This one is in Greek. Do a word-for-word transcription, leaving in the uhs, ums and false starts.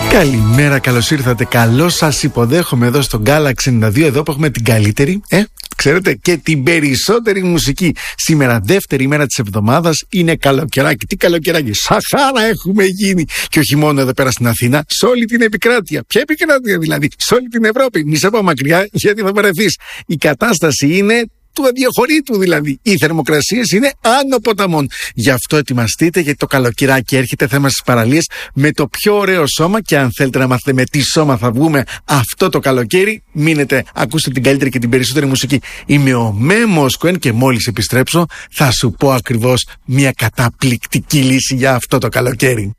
Καλημέρα, καλώς ήρθατε. Καλώς σας υποδέχομαι εδώ στο Galaxy ενενήντα δύο. Εδώ που έχουμε την καλύτερη, ε, ξέρετε, και την περισσότερη μουσική. Σήμερα, δεύτερη μέρα της εβδομάδας, είναι καλοκαιράκι. Τι καλοκαιράκι, σαχάρα έχουμε γίνει. Και όχι μόνο εδώ πέρα στην Αθήνα, σε όλη την επικράτεια. Ποια επικράτεια δηλαδή, σε όλη την Ευρώπη. Μη σε πάω μακριά, γιατί θα βαρεθείς. Η κατάσταση είναι του αδιαχωρήτου δηλαδή. Οι θερμοκρασίες είναι άνω ποταμών. Γι' αυτό ετοιμαστείτε, γιατί το καλοκαιράκι έρχεται, θέμα στις παραλίες με το πιο ωραίο σώμα. Και αν θέλετε να μάθετε με τι σώμα θα βγούμε αυτό το καλοκαίρι, μείνετε, ακούστε την καλύτερη και την περισσότερη μουσική. Είμαι ο Μέμος Κοέν και μόλις επιστρέψω θα σου πω ακριβώς μια καταπληκτική λύση για αυτό το καλοκαίρι.